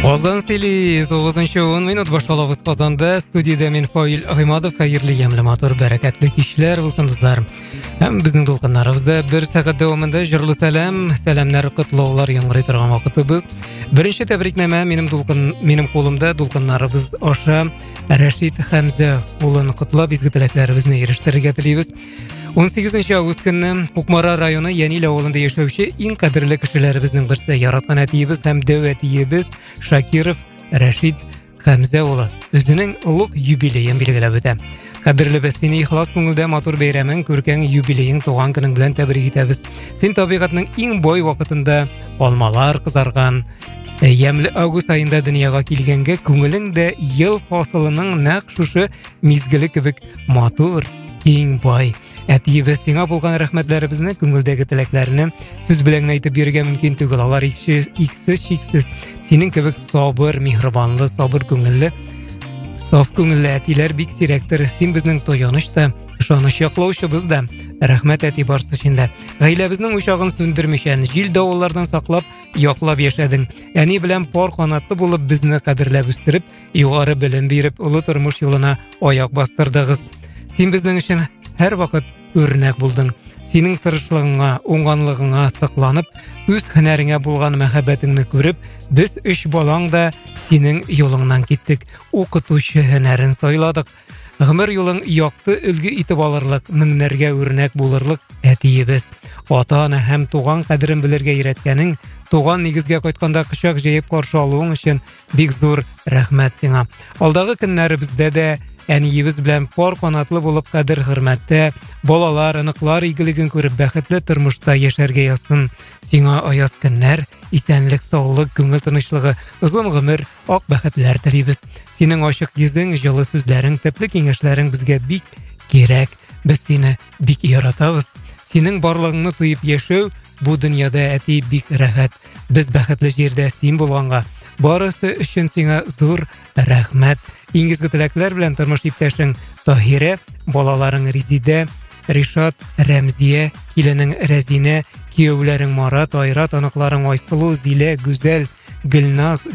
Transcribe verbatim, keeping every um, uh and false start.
Озан сели тоғызыншы он минут башалабыз Казанда. Студияда мен Фаил Гыймадов. Хәерле ямлы матур бәрәкәтле кичләр булсын дусларым. Һәм безнең дулкыннарыбызда бер сәгать дәвамында җырлы сәлам, сәламнар, котлаулар яңгырый торган вакытыбыз. Беренче тәбрикнәмә минем дулкын, минем кулымда дулкыннарыбыз аша Рәшит Хәмзә улын котлап изге теләкләребезне ирештерергә телибез. он сигезенче август көнне Кукмара районы Янил авылында яшәүче иң кадерле кешеләребезнең берсе, яраткан әтиебез һәм дәүәтиебез Шакиров Рәшит Хәмзә улы үзенең улуг юбилеен билгеләп үтә. Кадерлебез, сине ихлас күңелдә матур бәйрәмең, күркәң юбилеең, туган көнең белән тәбрик итәбез. Син табигатьнең иң бай вакытында алмалар кызарган, ямьле август айында дөньяга килгәнгә күңелең дә ел фасылының нәкъ шушы мизгеле кебек матур, иң бай. Әтиебез, сиңа булган рәхмәтләребезне, күңелдәге теләкләрне сүз белән әйтеп бирергә мөмкин түгел. Алар иксез чиксез. Синең кебек сабыр, миһрибанлы, сабыр күңелле, саф күңелле әтиләр бик сирәктер. Син безнең тояныч та, ышаныч яклаучыбыз да. Рәхмәт әти барсы өчен. Гаиләбезнең учагын сүндермичә, җил давыллардан саклап, яклап яшәдең. Әни белән пар канатлы булып безне кадерләп үстереп, югары белем биреп, улы тормыш юлына аяк бастырдыгыз. Син безнең өчен һәр вакыт үрнәк булдың. Синең тырышлыгыңа, уңганлыгыңа сакланып, үз һөнәреңә булган мәхәббәтеңне күреп, без өч балаң да синең юлыңнан киттек. Укытучы һөнәрен сайладык. Гомер юлың якты үлге итеп алырлык, меңнәргә үрнәк булырлык әтиебез. Ата-ана һәм туган кадерен белергә өйрәткәнең, туган нигезгә кайтканда кычак җәеп каршы алуың өчен бик зур рәхмәт сиңа. Алдагы көннәребездә дә әниебез белән пар канатлы булып кадер-хөрмәттә, балалар, аныклар игелеген күреп бәхетле тормышта яшәргә язсын. Сиңа аяз көннәр, исәнлек, саулык, күңел тынычлыгы, озын гомер, ак бәхетләр телибез. Синең ачык йөзең, җылы сүзләрең, тәпле киңәшләрең безгә бик кирәк. Без сине бик яратабыз. Синең барлыгыңны тоеп яшәү бу дөньяда әти бик рәхәт. Без бәхетле җирдә син булганга, барысы өчен сиңа зур рәхмәт. Иңгезге теләкләр белән тормыш иптәшең Таһирә, балаларың Резидә, Ришат, Рәмзия, киленең Рәзинә, кияүләрең Марат, Айрат, аныкларың Айсылу, Зилә, Гүзәл, Гөлназ,